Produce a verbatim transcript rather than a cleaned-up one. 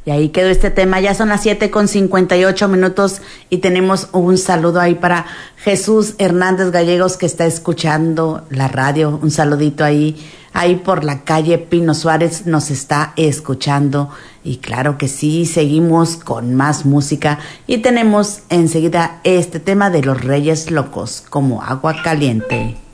Y ahí quedó este tema. Ya son las siete con cincuenta y ocho minutos y tenemos un saludo ahí para Jesús Hernández Gallegos, que está escuchando la radio. Un saludito ahí, ahí por la calle Pino Suárez nos está escuchando. Y claro que sí, seguimos con más música y tenemos enseguida este tema de los Reyes Locos, como agua caliente.